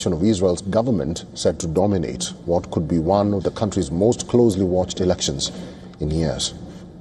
of Israel's government set to dominate what could be one of the country's most closely watched elections in years.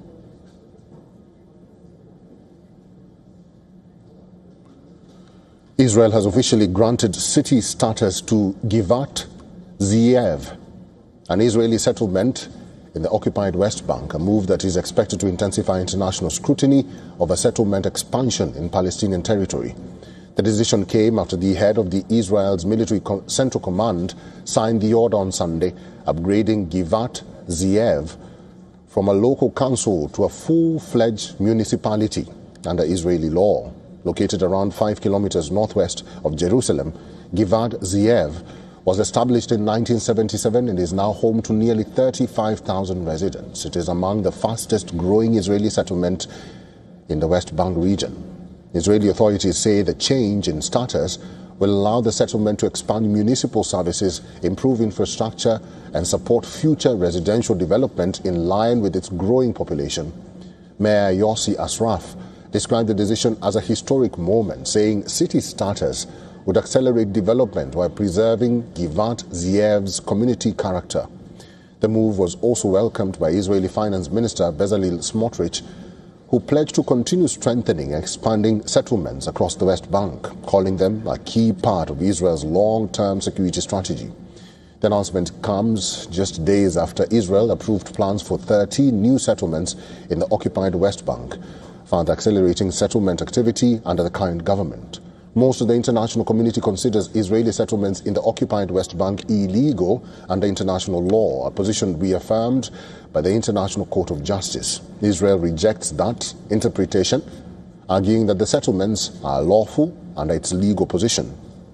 Israel has officially granted city status to Givat Ze'ev, an Israeli settlement in the occupied West Bank, a move that is expected to intensify international scrutiny of a settlement expansion in Palestinian territory. The decision came after the head of Israel's military central command signed the order on Sunday, upgrading Givat Ze'ev from a local council to a full-fledged municipality under Israeli law. Located around 5 kilometers northwest of Jerusalem, Givat Ze'ev was established in 1977 and is now home to nearly 35,000 residents. It is among the fastest growing Israeli settlement in the West Bank region. Israeli authorities say the change in status will allow the settlement to expand municipal services, improve infrastructure, and support future residential development in line with its growing population. Mayor Yossi Asraf described the decision as a historic moment, saying city status would accelerate development while preserving Givat Ze'ev's community character. The move was also welcomed by Israeli Finance Minister Bezalel Smotrich, who pledged to continue strengthening and expanding settlements across the West Bank, calling them a key part of Israel's long-term security strategy. The announcement comes just days after Israel approved plans for 13 new settlements in the occupied West Bank, further accelerating settlement activity under the current government. Most of the international community considers Israeli settlements in the occupied West Bank illegal under international law, a position reaffirmed by the International Court of Justice. Israel rejects that interpretation, arguing that the settlements are lawful under its legal position.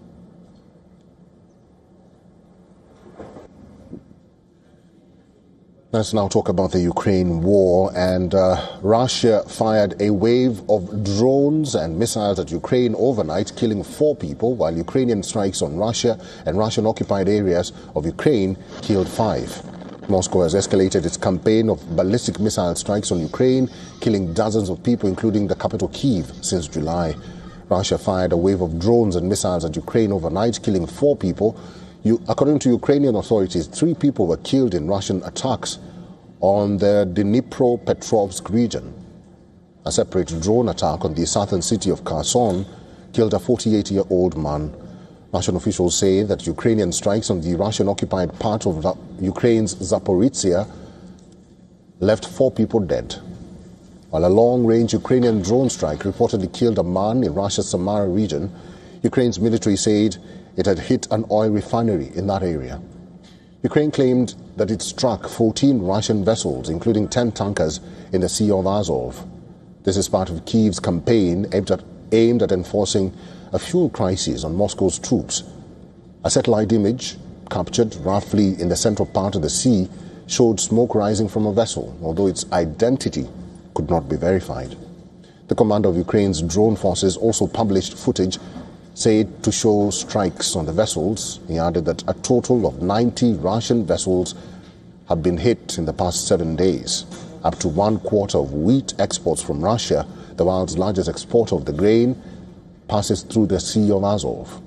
Let's now talk about the Ukraine war. And Russia fired a wave of drones and missiles at Ukraine overnight, killing 4 people, while Ukrainian strikes on Russia and Russian-occupied areas of Ukraine killed 5. Moscow has escalated its campaign of ballistic missile strikes on Ukraine, killing dozens of people, including the capital Kyiv, since July. Russia fired a wave of drones and missiles at Ukraine overnight, killing 4 people. According to Ukrainian authorities, 3 people were killed in Russian attacks on the Dnipropetrovsk region. A separate drone attack on the southern city of Kherson killed a 48-year-old man. Russian officials say that Ukrainian strikes on the Russian-occupied part of Ukraine's Zaporizhzhia left 4 people dead, while a long-range Ukrainian drone strike reportedly killed a man in Russia's Samara region. Ukraine's military said it had hit an oil refinery in that area. Ukraine claimed that it struck 14 Russian vessels, including 10 tankers, in the Sea of Azov. This is part of Kyiv's campaign aimed at enforcing a fuel crisis on Moscow's troops. A satellite image captured roughly in the central part of the sea showed smoke rising from a vessel, although its identity could not be verified. The commander of Ukraine's drone forces also published footage said to show strikes on the vessels. He added that a total of 90 Russian vessels have been hit in the past 7 days. Up to 1/4 of wheat exports from Russia, the world's largest exporter of the grain, passes through the Sea of Azov.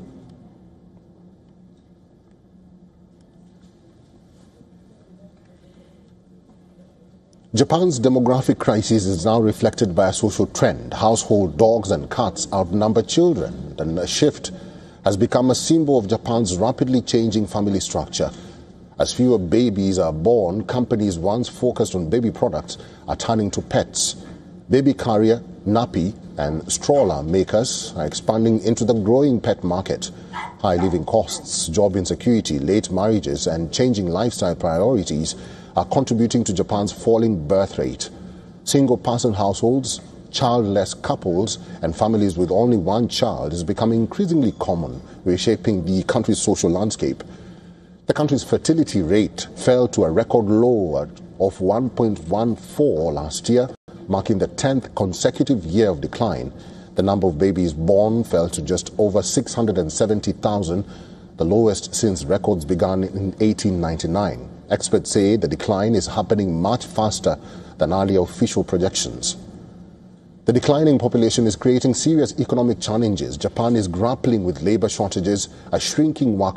Japan's demographic crisis is now reflected by a social trend. Household dogs and cats outnumber children, and a shift has become a symbol of Japan's rapidly changing family structure. As fewer babies are born, companies once focused on baby products are turning to pets. Baby carrier, nappy, and stroller makers are expanding into the growing pet market. High living costs, job insecurity, late marriages, and changing lifestyle priorities are contributing to Japan's falling birth rate. Single-person households, childless couples, and families with only one child is becoming increasingly common, reshaping the country's social landscape. The country's fertility rate fell to a record low of 1.14 last year, marking the 10th consecutive year of decline. The number of babies born fell to just over 670,000, the lowest since records began in 1899. Experts say the decline is happening much faster than earlier official projections. The declining population is creating serious economic challenges. Japan is grappling with labor shortages, a shrinking workforce,